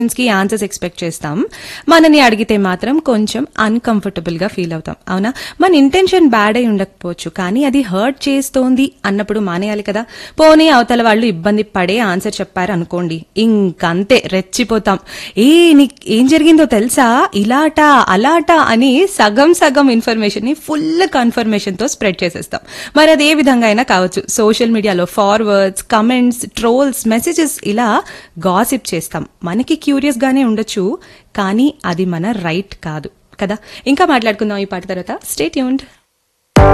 కి answers expect చేస్తాం. మనని అడిగితే మాత్రం కొంచెం అన్కంఫర్టబుల్ గా ఫీల్ అవుతాం. అవునా? మన ఇంటెన్షన్ బ్యాడ్ అయి ఉండకపోవచ్చు, కానీ అది హర్ట్ చేస్తోంది అన్నప్పుడు మానేయాలి కదా. పోనీ అవతల వాళ్ళు ఇబ్బంది పడే ఆన్సర్ చెప్పారు అనుకోండి, ఇంకంతే రెచ్చిపోతాం. ఏ నీకు ఏం జరిగిందో తెలుసా, ఇలాటా అలాటా అని సగం సగం ఇన్ఫర్మేషన్ ని ఫుల్ కన్ఫర్మేషన్ తో స్ప్రెడ్ చేసేస్తాం. మరి అది ఏ విధంగా అయినా కావచ్చు. సోషల్ మీడియాలో ఫార్వర్డ్స్, కమెంట్స్, ట్రోల్స్, మెసేజెస్ ఇలా గాసిప్ చేస్తాం. మనకి క్యూరియస్ గానే ఉండొచ్చు, కానీ అది మన రైట్ కాదు కదా. ఇంకా మాట్లాడుకుందాం ఈ పాట తర్వాత. Stay tuned.